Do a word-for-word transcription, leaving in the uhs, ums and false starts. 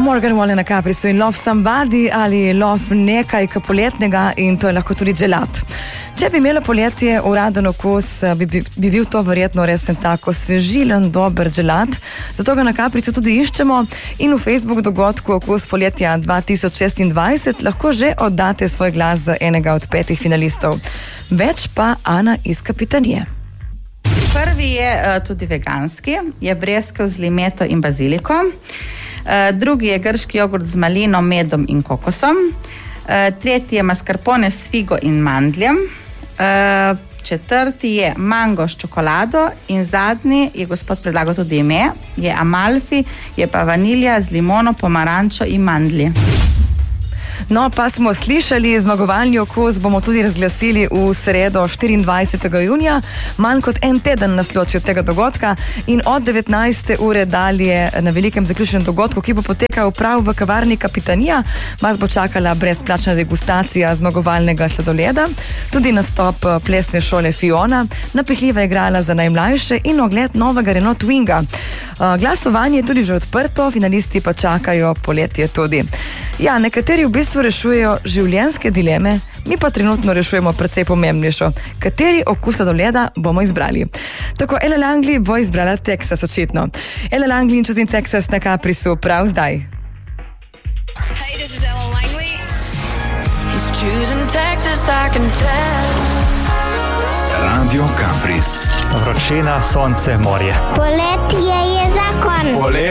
Morgan Wallen na Caprisu in Love Somebody ali Love nekaj poletnega in to je lahko tudi gelat. Če bi imelo poletje uraden okus, bi, bi, bi bil to verjetno resen tako svežilen, dober gelat. Zato ga na Caprisu tudi iščemo in v Facebook dogodku Okus poletja dva tisoč šestindvajset lahko že oddate svoj glas za enega od petih finalistov. Več pa Ana iz Kapitanije. Prvi je uh, tudi veganski, je breskev z limeto in baziliko. Uh, drugi je grški jogurt z malino, medom in kokosom. Uh, tretji je mascarpone s figo in mandljem. Uh, četrti je mango s čokolado in zadnji je gospod predlagal tudi ime, je Amalfi, je pa vanilja z limono, pomarančo in mandlji. No, pa smo slišali, zmagovalni okus bomo tudi razglasili v sredo štiriindvajsetega junija, manj kot en teden nas loči od tega dogodka in od devetnajste ure dalje na velikem zaključenem dogodku, ki bo potekal prav v kavarni Kapitanija, vas bo čakala brezplačna degustacija zmagovalnega sladoleda, tudi nastop plesne šole Fiona, napihljiva igrala za najmlajše in ogled novega Renault Twinga. Glasovanje je tudi že odprto, finalisti pa čakajo poletje tudi. Ja, nekateri v bistvu rešujejo življenjske dileme, mi pa trenutno rešujemo precej pomembnejšo. Kateri okus sladoleda bomo izbrali? Tako Ella Langley bo izbrala Texas očitno. Ella Langley in Choosing Texas na Caprisu prav zdaj. Hey, this is Ella Langley. He's choosing Texas, I can tell. Radio Capris. Vročina, sonce, morje. Poletje je zakon. Poletje.